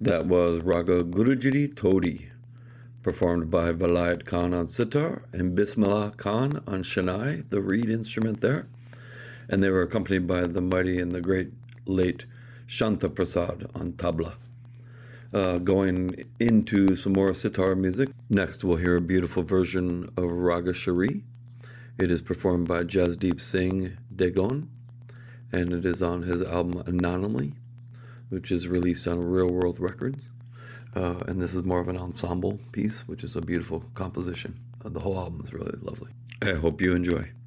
That was Raga Gurujari Todi, performed by Vilayat Khan on sitar and Bismillah Khan on shanai, the reed instrument there. And they were accompanied by the mighty and the great late Shanta Prasad on tabla. Going into some more sitar music. Next, we'll hear a beautiful version of Raga Shari. It is performed by Jasdeep Singh Degon, and it is on his album Anonymously, which is released on Real World Records. And this is more of an ensemble piece, which is a beautiful composition. The whole album is really lovely. I hope you enjoy.